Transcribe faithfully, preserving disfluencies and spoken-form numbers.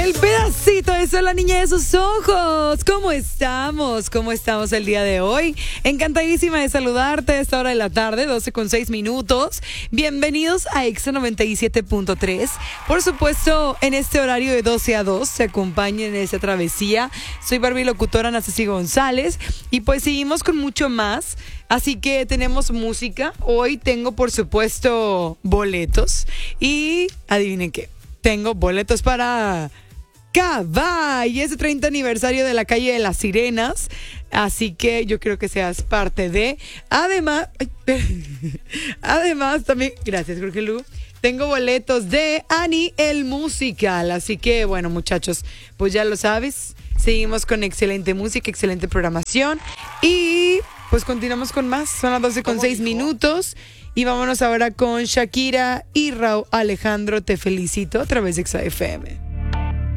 El pedacito de sol, la niña de sus ojos. ¿Cómo estamos? ¿Cómo estamos el día de hoy? Encantadísima de saludarte a esta hora de la tarde, doce con seis minutos. Bienvenidos a Exa noventa y siete punto tres. Por supuesto, en este horario de doce a dos, se acompañen en esta travesía. Soy Barbie locutora Ana Ceci González. Y pues seguimos con mucho más. Así que tenemos música. Hoy tengo, por supuesto, boletos. Y adivinen qué. Tengo boletos para Cava y ese treinta aniversario de la calle de las Sirenas. Así que yo quiero que seas parte de. Además, además también, gracias Jorge Lu. Tengo boletos de Ani el Musical. Así que bueno, muchachos, pues ya lo sabes. Seguimos con excelente música, excelente programación. Y pues continuamos con más. Son las doce con seis minutos. Y vámonos ahora con Shakira y Rauw Alejandro, Te Felicito, a través de Exa F M.